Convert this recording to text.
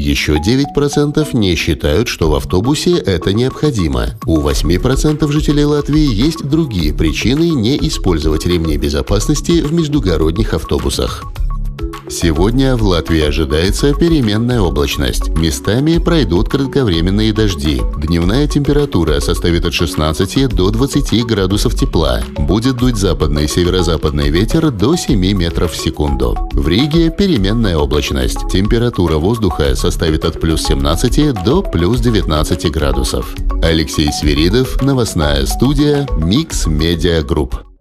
Еще 9% не считают, что в автобусе это необходимо. У 8% жителей Латвии есть другие причины не использовать ремни безопасности в междугородних автобусах. Сегодня в Латвии ожидается переменная облачность. Местами пройдут кратковременные дожди. Дневная температура составит от 16 до 20 градусов тепла. Будет дуть западный и северо-западный ветер до 7 метров в секунду. В Риге переменная облачность. Температура воздуха составит от плюс 17 до плюс 19 градусов. Алексей Свиридов, новостная студия Mix Media Group.